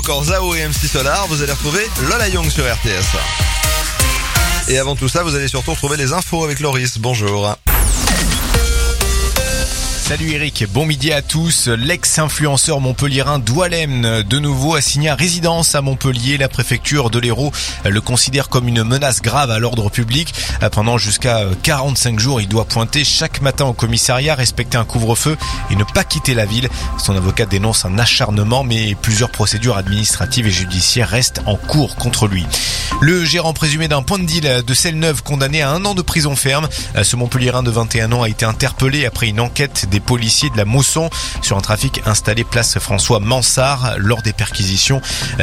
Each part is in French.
encore Zao et MC Solar. Vous allez retrouver Lola Young sur RTS. Et avant tout ça, vous allez surtout retrouver les infos avec Loris. Bonjour. Salut Eric, bon midi à tous. L'ex-influenceur montpelliérain Doualem de nouveau assigné à résidence à Montpellier. La préfecture de l'Hérault le considère comme une menace grave à l'ordre public. Pendant jusqu'à 45 jours, il doit pointer chaque matin au commissariat, respecter un couvre-feu et ne pas quitter la ville. Son avocat dénonce un acharnement, mais plusieurs procédures administratives et judiciaires restent en cours contre lui. Le gérant présumé d'un point de deal de Selle-Neuve condamné à 1 an de prison ferme. Ce Montpelliérain de 21 ans a été interpellé après une enquête des policiers de la Mosson sur un trafic installé place François Mansart. Lors des perquisitions,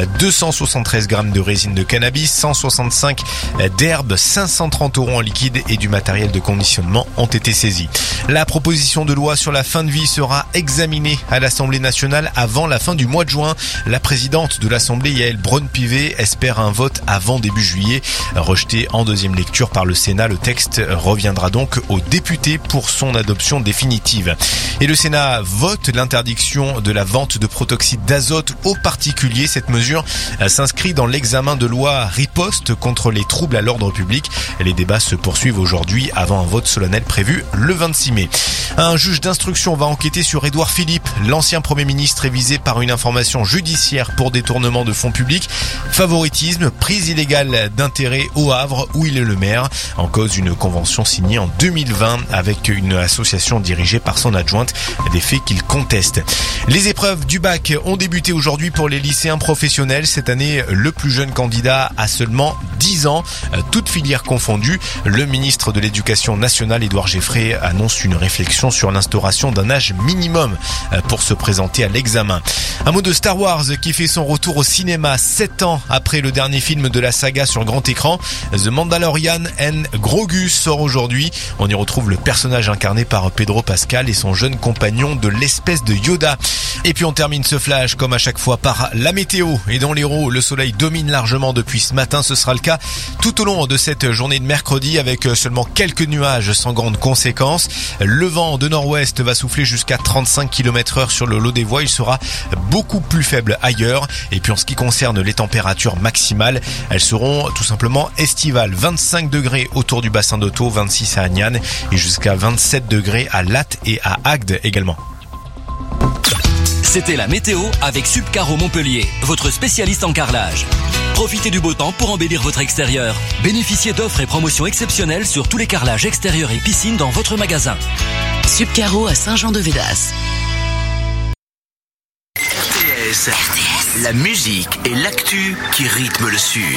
273 grammes de résine de cannabis, 165 d'herbe, 530 € en liquide et du matériel de conditionnement ont été saisis. La proposition de loi sur la fin de vie sera examinée à l'Assemblée nationale avant la fin du mois de juin. La présidente de l'Assemblée, Yael Braun-Pivet, espère un vote avant début juillet. Rejeté en deuxième lecture par le Sénat, le texte reviendra donc aux députés pour son adoption définitive. Et le Sénat vote l'interdiction de la vente de protoxyde d'azote aux particuliers. Cette mesure s'inscrit dans l'examen de loi riposte contre les troubles à l'ordre public. Les débats se poursuivent aujourd'hui avant un vote solennel prévu le 26 mai. Un juge d'instruction va enquêter sur Édouard Philippe. L'ancien Premier ministre est visé par une information judiciaire pour détournement de fonds publics, favoritisme, prise illégale d'intérêt au Havre où il est le maire. En cause, une convention signée en 2020 avec une association dirigée par son adjointe, des faits qu'il conteste. Les épreuves du bac ont débuté aujourd'hui pour les lycéens professionnels. Cette année, le plus jeune candidat a seulement 10 ans, toutes filières confondues. Le ministre de l'Éducation nationale, Édouard Geffray, annonce une réflexion sur l'instauration d'un âge minimum pour se présenter à l'examen. Un mot de Star Wars qui fait son retour au cinéma 7 ans après le dernier film de la saga sur grand écran. The Mandalorian and Grogu sort aujourd'hui. On y retrouve le personnage incarné par Pedro Pascal et son jeune compagnon de l'espèce de Yoda. Et puis on termine ce flash comme à chaque fois par la météo. Et dans l'Hérault, le soleil domine largement depuis ce matin. Ce sera le cas tout au long de cette journée de mercredi avec seulement quelques nuages sans grandes conséquences. Le vent de nord-ouest va souffler jusqu'à 35 km/h sur le lot des voies. Il sera beaucoup plus faible ailleurs. Et puis en ce qui concerne les températures maximales, elles seront tout simplement estivales. 25 degrés autour du bassin d'Otto, 26 à Agnan et jusqu'à 27 degrés à Latte et à Agde également. C'était la météo avec Subcaro Montpellier, votre spécialiste en carrelage. Profitez du beau temps pour embellir votre extérieur. Bénéficiez d'offres et promotions exceptionnelles sur tous les carrelages extérieurs et piscines dans votre magasin. Subcaro à Saint-Jean-de-Védas. RTS, la musique et l'actu qui rythment le Sud.